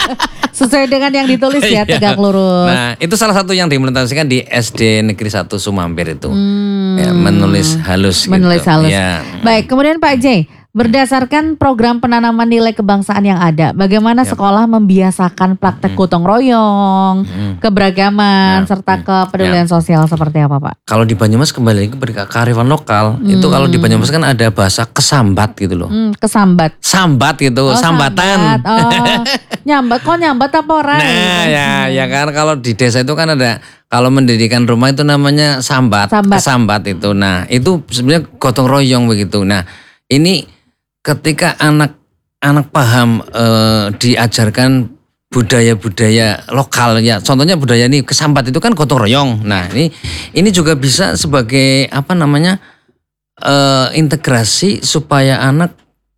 Sesuai dengan yang ditulis ya, tegak lurus. Nah itu salah satu yang diimplementasikan di S D Negeri satu Sumampir itu. Hmm. Ya, menulis halus. Menulis gitu. halus. Ya. Baik, kemudian Pak J, berdasarkan program penanaman nilai kebangsaan yang ada, bagaimana yep. sekolah membiasakan praktek hmm. gotong royong, hmm. keberagaman, yep. serta kepedulian yep. sosial seperti apa Pak? Kalau di Banyumas kembali ke kearifan lokal, hmm. itu kalau di Banyumas kan ada bahasa kesambat gitu loh. Hmm, kesambat. Sambat gitu, oh, sambatan. Sambat. Oh, nyambat, kok nyambat apa orang? Nah ya, ya kan kalau di desa itu kan ada, kalau mendirikan rumah itu namanya sambat, sambat. kesambat itu. Nah itu sebenarnya gotong royong begitu. Nah ini ketika anak-anak paham e, diajarkan budaya-budaya lokal ya, contohnya budaya ini kesambat itu kan gotong royong. Nah ini ini juga bisa sebagai apa namanya e, integrasi supaya anak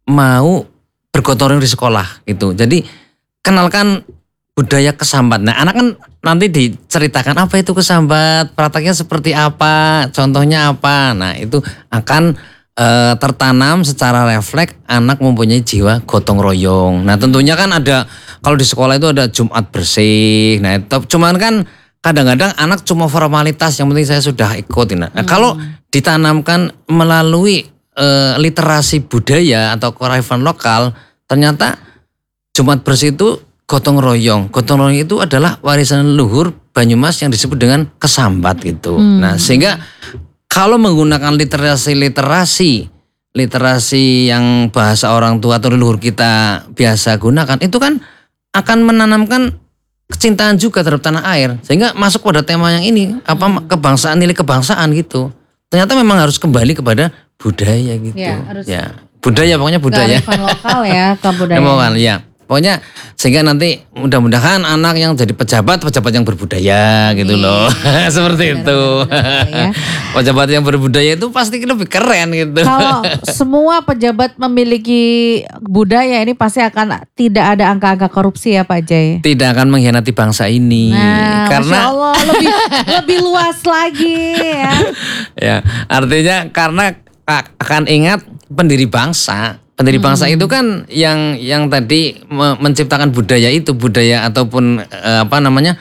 mau bergotong royong di sekolah gitu. Jadi kenalkan budaya kesambat. Nah anak kan nanti diceritakan apa itu kesambat, prakteknya seperti apa, contohnya apa. Nah itu akan e, tertanam secara refleks, anak mempunyai jiwa gotong royong. Nah tentunya kan ada, kalau di sekolah itu ada Jumat bersih. Nah itu cuman kan kadang-kadang anak cuma formalitas, yang penting saya sudah ikutin. Nah hmm. kalau ditanamkan melalui e, literasi budaya atau kearifan lokal, ternyata Jumat bersih itu gotong royong. Gotong royong itu adalah warisan leluhur Banyumas yang disebut dengan kesambat gitu. Hmm. Nah sehingga kalau menggunakan literasi-literasi, literasi yang bahasa orang tua atau leluhur kita biasa gunakan, itu kan akan menanamkan kecintaan juga terhadap tanah air. Sehingga masuk pada tema yang ini, apa kebangsaan, nilai kebangsaan gitu. Ternyata memang harus kembali kepada budaya gitu. Ya, harus ya. Budaya pokoknya budaya. Kearifan lokal ya, kebudayaan. Ya. Pokoknya sehingga nanti mudah-mudahan anak yang jadi pejabat, pejabat yang berbudaya gitu loh. Seperti itu. Ya. Pejabat yang berbudaya itu pasti lebih keren gitu. Kalau semua pejabat memiliki budaya, ini pasti akan tidak ada angka-angka korupsi ya Pak Jai. Tidak akan mengkhianati bangsa ini. Nah, karena Masya Allah, lebih lebih luas lagi ya. Ya, artinya karena akan ingat pendiri bangsa. Pendiri hmm. bangsa itu kan yang yang tadi menciptakan budaya itu, budaya ataupun eh, apa namanya,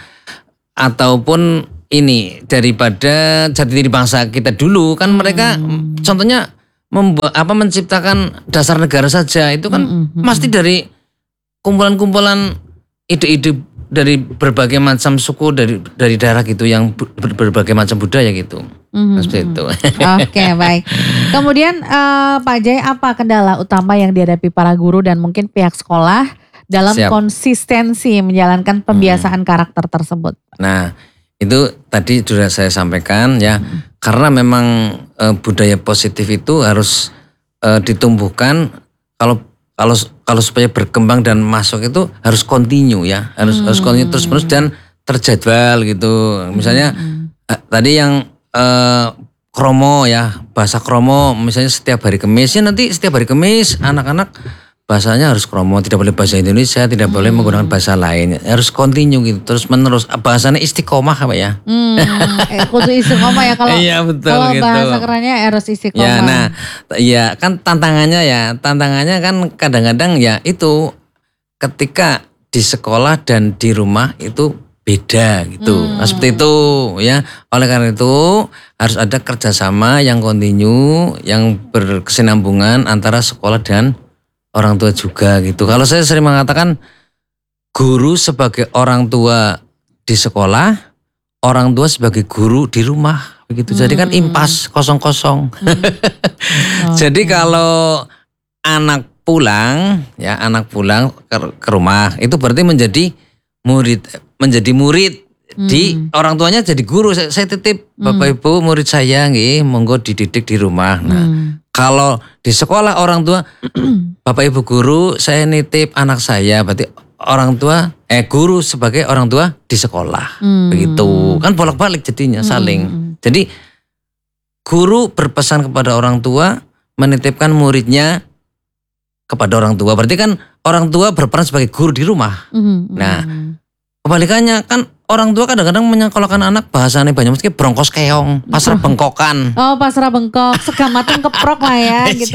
ataupun ini daripada jati diri bangsa kita dulu kan, mereka hmm. contohnya membuat apa menciptakan dasar negara saja itu kan hmm. Hmm. pasti dari kumpulan-kumpulan ide-ide dari berbagai macam suku, dari dari daerah gitu, yang ber, berbagai macam budaya gitu. Mm-hmm. Seperti itu. Oke, okay, baik. Kemudian uh, Pak Jai, apa kendala utama yang dihadapi para guru dan mungkin pihak sekolah dalam Siap. konsistensi menjalankan pembiasaan hmm. karakter tersebut? Nah, itu tadi sudah saya sampaikan ya, hmm. karena memang uh, budaya positif itu harus uh, ditumbuhkan. Kalau kalau kalau supaya berkembang dan masuk itu harus continue ya, harus hmm. harus continue terus menerus dan terjadwal gitu. Misalnya hmm. uh, tadi yang uh, kromo ya, bahasa kromo misalnya setiap hari Kamis, ya nanti setiap hari Kamis anak-anak bahasanya harus kromo, tidak boleh bahasa Indonesia, tidak hmm. boleh menggunakan bahasa lain, harus continue gitu terus menerus. Bahasanya istiqomah apa ya? Hmm, eh, khusus istiqomah ya kalau iya, betul, kalau gitu. Bahasa kerennya harus istiqomah. Ya, nah, ya kan tantangannya ya, tantangannya kan kadang-kadang ya itu ketika di sekolah dan di rumah itu beda gitu. Hmm. Nah, seperti itu ya. Oleh karena itu harus ada kerjasama yang kontinu, yang berkesinambungan antara sekolah dan orang tua juga gitu. Kalau saya sering mengatakan guru sebagai orang tua di sekolah, orang tua sebagai guru di rumah begitu. Jadi kan impas kosong-kosong. Hmm. Jadi kalau anak pulang ya anak pulang ke, ke rumah itu berarti menjadi murid menjadi murid Hmm. di orang tuanya jadi guru. Saya, saya titip Bapak Ibu murid saya nggih monggo dididik di rumah. Nah, Hmm. kalau di sekolah orang tua Bapak Ibu guru saya nitip anak saya berarti orang tua eh guru sebagai orang tua di sekolah. Hmm. Begitu. Kan bolak-balik jadinya saling. Hmm. Jadi guru berpesan kepada orang tua menitipkan muridnya kepada orang tua. Berarti kan orang tua berperan sebagai guru di rumah. Hmm. Nah, kebalikannya kan orang tua kadang-kadang menyekolahkan anak bahasanya banyak mesti bronkos keong, pasrah bengkokan. Oh, pasrah bengkok, segamatan keprok lah ya gitu.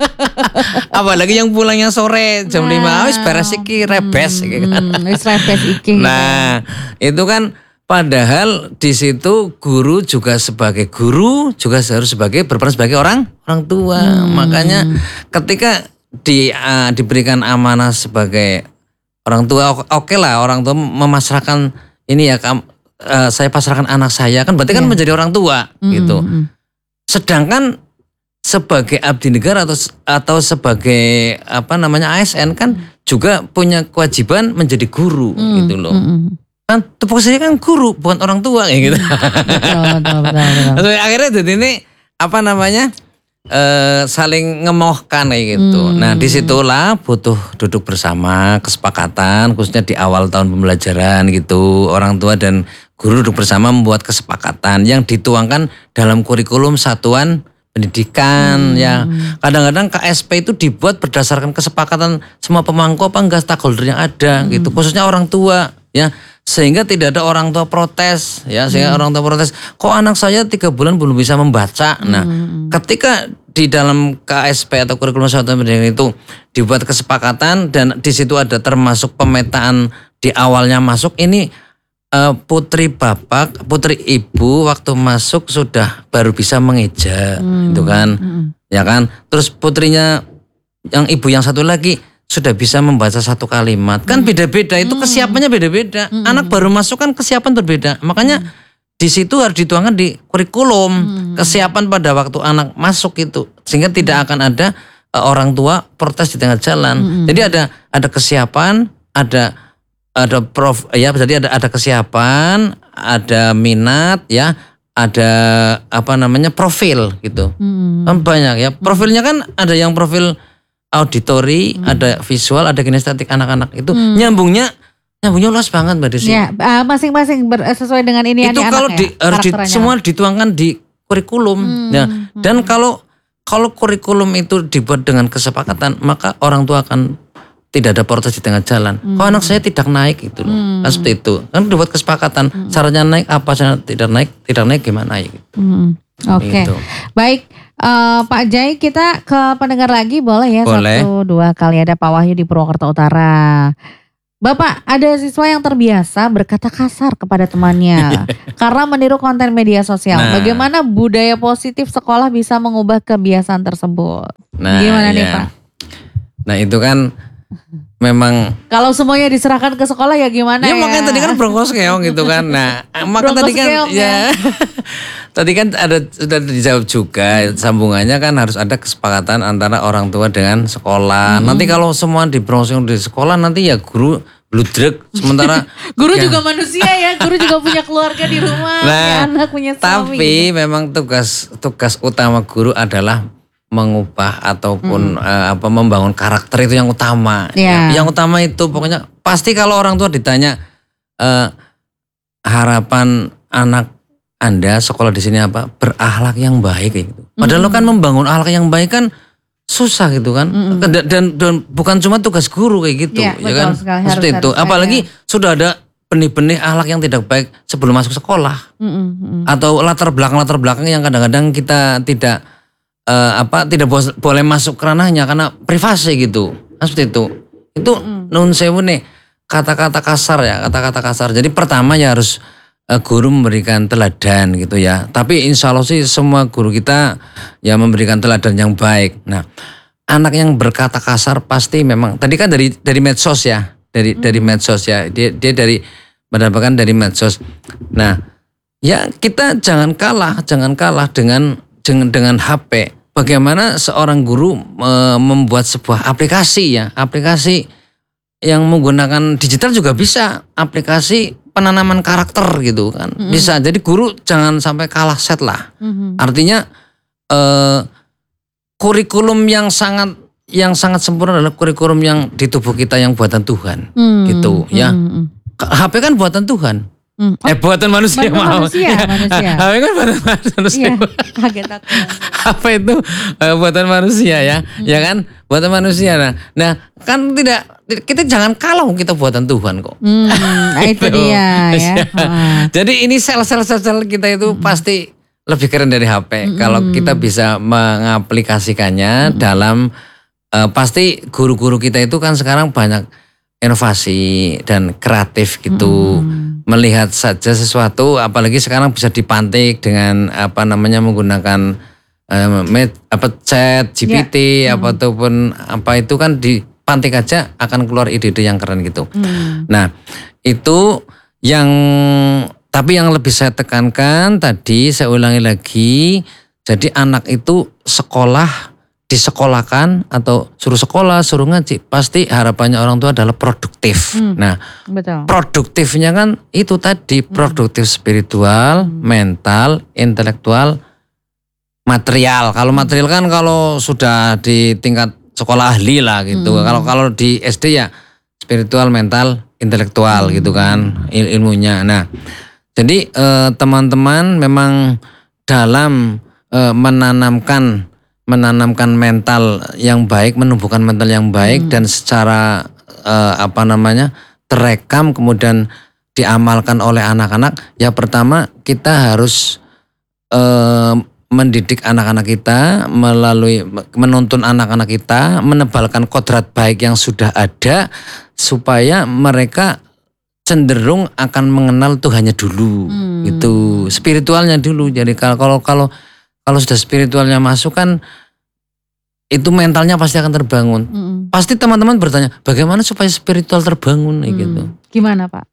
Apalagi yang pulangnya sore jam lima, wis beres iki rebes gitu kan. Hmm, wis rebes iki. Nah, itu kan padahal di situ guru juga sebagai guru juga harus sebagai berperan sebagai orang orang tua. Hmm. Makanya ketika di uh, diberikan amanah sebagai orang tua, oke okay lah orang tua memasrahkan ini ya kam, uh, saya pasrahkan anak saya kan berarti kan Yeah. menjadi orang tua Hmm, gitu. hmm. Sedangkan sebagai abdi negara atau atau sebagai apa namanya A S N kan juga punya kewajiban menjadi guru Hmm, gitu loh. hmm, hmm. Kan tupoksinya kan guru bukan orang tua kayak gitu. Betul, betul, betul, betul. Terus akhirnya jadi ini apa namanya eh, saling ngemohkan kayak gitu. Hmm. Nah disitulah butuh duduk bersama kesepakatan khususnya di awal tahun pembelajaran gitu. Orang tua dan guru duduk bersama membuat kesepakatan yang dituangkan dalam kurikulum satuan pendidikan. Hmm. Ya kadang-kadang K S P itu dibuat berdasarkan kesepakatan semua pemangku apa enggak stakeholder yang ada Hmm. gitu. Khususnya orang tua ya. Sehingga tidak ada orang tua protes ya sehingga orang tua protes kok anak saya tiga bulan belum bisa membaca. Nah ketika di dalam K S P atau kurikulum satuan pendidikan itu dibuat kesepakatan dan di situ ada termasuk pemetaan di awalnya masuk ini eh, putri bapak putri ibu waktu masuk sudah baru bisa mengeja gitu kan ya kan terus putrinya yang ibu yang satu lagi sudah bisa membaca satu kalimat. Kan beda-beda itu kesiapannya beda-beda. Anak baru masuk kan kesiapan berbeda. Makanya di situ harus dituangkan di kurikulum kesiapan pada waktu anak masuk itu sehingga tidak akan ada uh, orang tua protes di tengah jalan. Jadi ada ada kesiapan, ada ada prof ya jadi ada ada kesiapan, ada minat ya, ada apa namanya profil gitu. Kan banyak ya. Profilnya kan ada yang profil auditori, hmm. ada visual, ada kinestetik anak-anak itu hmm. nyambungnya nyambungnya luas banget Mbak Desi. Ya, uh, masing-masing ber, sesuai dengan ini itu kalau di, ya, harus di, semua dituangkan di kurikulum. Hmm. Ya. Dan hmm. kalau kalau kurikulum itu dibuat dengan kesepakatan, maka orang tua akan tidak ada protes di tengah jalan. Hmm. Kok anak saya tidak naik itu loh. Hmm. Kan seperti itu. Kan dibuat kesepakatan. Hmm. Caranya naik apa, caranya tidak naik, tidak naik gimana ya gitu. Hmm. Oke. Okay. Gitu. Baik. Uh, Pak Jai, kita ke pendengar lagi boleh ya boleh. Satu dua kali. Ada Pak Wahyu di Purwokerto Utara. Bapak, ada siswa yang terbiasa berkata kasar kepada temannya karena meniru konten media sosial. Nah. Bagaimana budaya positif sekolah bisa mengubah kebiasaan tersebut? Nah, gimana iya. nih Pak? Nah itu kan memang kalau semuanya diserahkan ke sekolah ya gimana ya? Ya makanya tadi kan bronkos keong gitu kan. Nah, maka tadi kan keong, ya. ya tadi kan ada sudah dijawab juga sambungannya kan harus ada kesepakatan antara orang tua dengan sekolah. Hmm. Nanti kalau semua dibrongsong di sekolah nanti ya guru bludrek sementara guru ya. juga manusia ya, guru juga punya keluarga di rumah, nah, punya anak, punya suami. Tapi gitu. Memang tugas tugas utama guru adalah mengubah ataupun hmm. uh, apa membangun karakter itu yang utama. Yeah. Ya, yang utama itu pokoknya pasti kalau orang tua ditanya uh, harapan anak Anda sekolah di sini apa? Berakhlak yang baik gitu. Padahal mm-hmm. kan membangun akhlak yang baik kan susah gitu kan. Mm-hmm. Dan, dan dan bukan cuma tugas guru kayak gitu, ya, ya kan? Sekali, Seperti harus, itu. harus Apalagi ada. Sudah ada benih-benih akhlak yang tidak baik sebelum masuk sekolah. Mm-hmm. Atau latar belakang-latar belakang yang kadang-kadang kita tidak uh, apa tidak bo- boleh masuk ranahnya karena privasi gitu. Nah, seperti itu. Itu mm-hmm. nun sewu nih kata-kata kasar ya, kata-kata kasar. Jadi pertama ya harus guru memberikan teladan gitu ya. Tapi insya Allah sih semua guru kita ya memberikan teladan yang baik. Nah, anak yang berkata kasar pasti memang tadi kan dari dari medsos ya, dari hmm. dari medsos ya. Dia dia dari mendapatkan dari medsos. Nah, ya kita jangan kalah, jangan kalah dengan dengan dengan H P. Bagaimana seorang guru e, membuat sebuah aplikasi ya, aplikasi yang menggunakan digital juga bisa, aplikasi penanaman karakter gitu kan, mm-hmm. bisa. Jadi guru jangan sampai kalah set lah. Mm-hmm. Artinya e, kurikulum yang sangat yang sangat sempurna adalah kurikulum yang di tubuh kita yang buatan Tuhan, mm-hmm. gitu ya. Mm-hmm. H P kan buatan Tuhan. Hmm. Oh, eh buatan manusia mau. Manusia, manusia. H P kan buatan manusia. Iya, kaget aku. H P itu uh, buatan manusia ya, hmm. ya kan? Buatan manusia. Nah, nah kan tidak kita jangan kalau kita buatan Tuhan kok. Hmm, itu dia ya. Jadi ini sel-sel sel kita itu hmm. pasti lebih keren dari H P hmm. kalau kita bisa mengaplikasikannya hmm. dalam uh, pasti guru-guru kita itu kan sekarang banyak inovasi dan kreatif gitu. Hmm. Melihat saja sesuatu, apalagi sekarang bisa dipantik dengan apa namanya menggunakan um, med, apa chat G P T ya. apa hmm. ataupun apa itu kan dipantik aja akan keluar ide-ide yang keren gitu. Hmm. Nah itu yang tapi yang lebih saya tekankan tadi saya ulangi lagi, jadi anak itu sekolah disekolahkan atau suruh sekolah, suruh ngaji, pasti harapannya orang tua adalah produktif. Hmm, nah, betul. Produktifnya kan itu tadi, produktif hmm. spiritual, hmm. mental, intelektual, material. Kalau material kan kalau sudah di tingkat sekolah ahli lah gitu. Hmm. Kalau kalau di S D ya spiritual, mental, intelektual hmm. gitu kan il- ilmunya. Nah, jadi eh, teman-teman memang dalam eh, menanamkan menanamkan mental yang baik, menumbuhkan mental yang baik hmm. dan secara uh, apa namanya terekam kemudian diamalkan oleh anak-anak. Ya pertama kita harus uh, mendidik anak-anak kita melalui menuntun anak-anak kita, menebalkan kodrat baik yang sudah ada supaya mereka cenderung akan mengenal Tuhannya dulu, hmm. gitu, spiritualnya dulu. Jadi kalau kalau kalau Kalau sudah spiritualnya masuk kan itu mentalnya pasti akan terbangun. Mm-hmm. Pasti teman-teman bertanya, bagaimana supaya spiritual terbangun mm. gitu. Gimana Pak?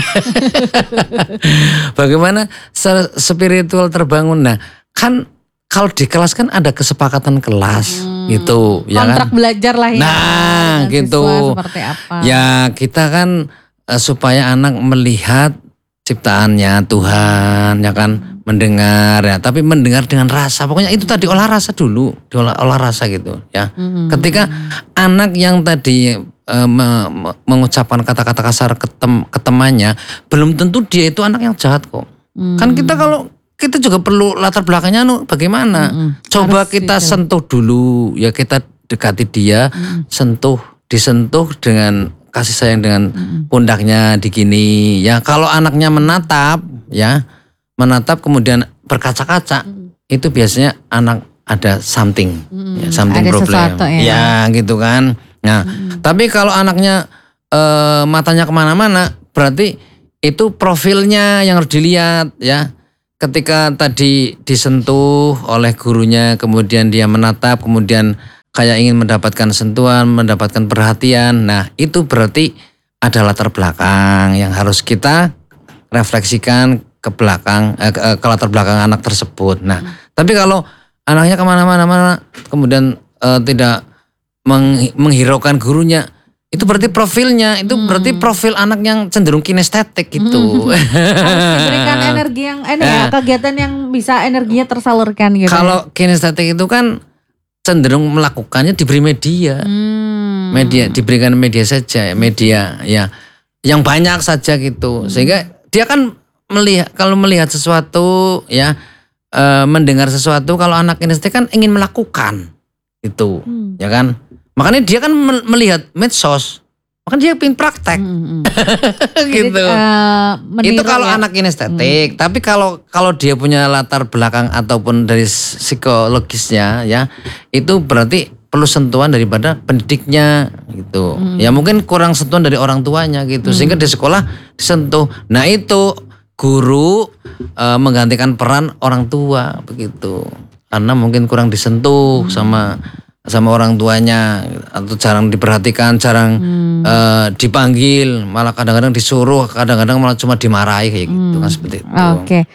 Bagaimana spiritual terbangun? Nah kan kalau di kelas kan ada kesepakatan kelas mm. gitu. Ya kontrak kan? Belajar lah ya. Nah gitu. Seperti apa? Ya kita kan uh, supaya anak melihat ciptaannya Tuhan ya kan. Mendengar ya, tapi mendengar dengan rasa. Pokoknya itu tadi olah rasa dulu, olah, olah rasa gitu ya. Mm-hmm. Ketika anak yang tadi e, me, me, mengucapkan kata-kata kasar ke, tem, ke temannya, belum tentu dia itu anak yang jahat kok. Mm-hmm. Kan kita kalau kita juga perlu latar belakangnya nu bagaimana. Mm-hmm. Coba Harus kita itu. sentuh dulu ya, kita dekati dia, mm-hmm. sentuh, disentuh dengan kasih sayang dengan mm-hmm. pundaknya digini ya. Kalau anaknya menatap ya. menatap kemudian berkaca-kaca hmm. itu biasanya anak ada something hmm. ya, something ada problem sesuatu, ya. ya gitu kan. Nah hmm. tapi kalau anaknya e, matanya kemana-mana berarti itu profilnya yang harus dilihat ya. Ketika tadi disentuh oleh gurunya kemudian dia menatap kemudian kayak ingin mendapatkan sentuhan, mendapatkan perhatian. Nah itu berarti ada latar belakang yang harus kita refleksikan ke belakang, eh, ke, ke latar belakang anak tersebut. Nah, hmm. tapi kalau anaknya kemana-mana, kemudian eh, tidak meng, menghiraukan gurunya, itu berarti profilnya, itu hmm. berarti profil anak yang cenderung kinestetik gitu. Hmm. Harus diberikan energi yang, eh, ya, kegiatan yang bisa energinya tersalurkan gitu. Kalau kinestetik itu kan cenderung melakukannya diberi media, hmm. media diberikan media saja, media ya, yang banyak saja gitu, hmm. sehingga dia kan melihat kalau melihat sesuatu ya e, mendengar sesuatu kalau anak kinestetik kan ingin melakukan itu hmm. ya kan makanya dia kan melihat medsos makanya dia ingin praktek hmm. gitu. Jadi, uh, itu kalau ya. Anak kinestetik hmm. tapi kalau kalau dia punya latar belakang ataupun dari psikologisnya ya itu berarti perlu sentuhan daripada pendidiknya gitu hmm. ya mungkin kurang sentuhan dari orang tuanya gitu hmm. sehingga di sekolah disentuh. Nah itu guru e, menggantikan peran orang tua begitu karena mungkin kurang disentuh hmm. sama sama orang tuanya atau jarang diperhatikan, jarang hmm. e, dipanggil, malah kadang-kadang disuruh, kadang-kadang malah cuma dimarahi kayak gitu hmm. kan seperti itu. Oke,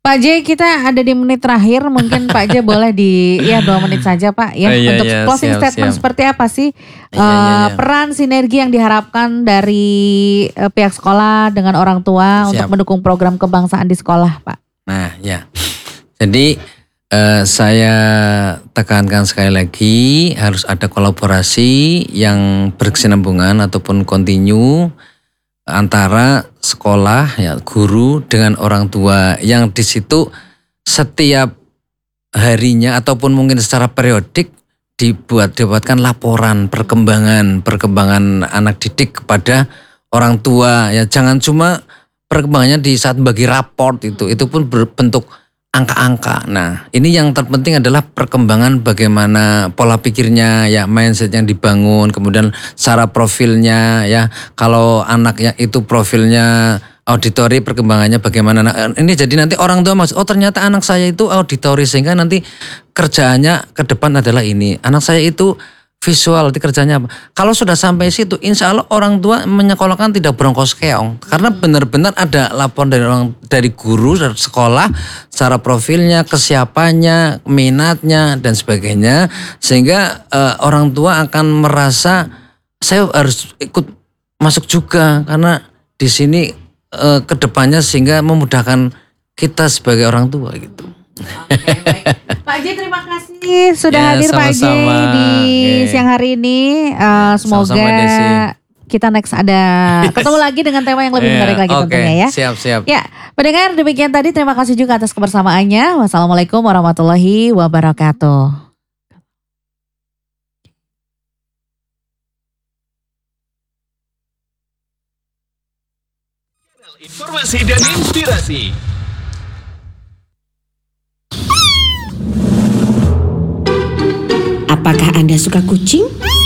Pak J, kita ada di menit terakhir, mungkin Pak J boleh di ya dua menit saja Pak ya, oh, iya, untuk iya, closing siap, statement siap. seperti apa sih Iya, uh, iya, iya. peran sinergi yang diharapkan dari uh, pihak sekolah dengan orang tua Siap. untuk mendukung program kebangsaan di sekolah Pak? Nah ya, jadi eh, saya tekankan sekali lagi harus ada kolaborasi yang berkesinambungan ataupun kontinu antara sekolah, ya guru dengan orang tua yang di situ setiap harinya ataupun mungkin secara periodik dibuat dibuatkan laporan perkembangan perkembangan anak didik kepada orang tua, ya jangan cuma perkembangannya di saat bagi raport itu itu pun berbentuk angka-angka. Nah ini yang terpenting adalah perkembangan bagaimana pola pikirnya, ya mindset yang dibangun, kemudian cara profilnya, ya kalau anaknya itu profilnya auditori, perkembangannya bagaimana. Nah, ini jadi nanti orang tua maksud, oh ternyata anak saya itu auditori sehingga nanti kerjaannya ke depan adalah ini. Anak saya itu visual, di kerjanya apa. Kalau sudah sampai situ, insya Allah orang tua menyekolahkan tidak berongkos keong. Karena benar-benar ada laporan dari orang, dari guru, dari sekolah, secara profilnya, kesiapannya, minatnya, dan sebagainya. Sehingga uh, orang tua akan merasa, saya harus ikut masuk juga. Karena di sini uh, ke depannya sehingga memudahkan kita sebagai orang tua gitu. Oke, baik. Pak J, terima kasih sudah Ya, hadir Pak J sama-sama. di Oke. siang hari ini. Uh, semoga Sama-sama, Desi. kita next ada ketemu lagi dengan tema yang lebih Ya, menarik lagi oke. tentunya ya. Siap-siap. Ya, pendengar demikian tadi, terima kasih juga atas kebersamaannya. Wassalamualaikum warahmatullahi wabarakatuh. Informasi dan inspirasi. Apakah Anda suka kucing?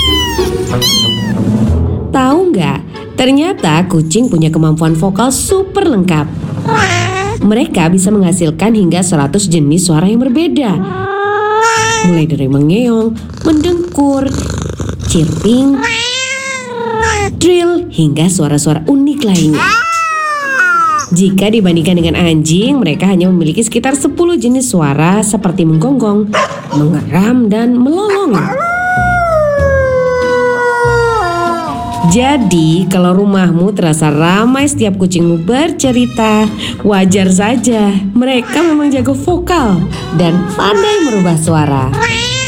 Tahu nggak? Ternyata kucing punya kemampuan vokal super lengkap. Mereka bisa menghasilkan hingga seratus jenis suara yang berbeda. Mulai dari mengeong, mendengkur, chirping, trill, hingga suara-suara unik lainnya. Jika dibandingkan dengan anjing, mereka hanya memiliki sekitar sepuluh jenis suara seperti menggonggong, mengeram, dan melolong. Jadi, kalau rumahmu terasa ramai setiap kucingmu bercerita, wajar saja. Mereka memang jago vokal dan pandai merubah suara.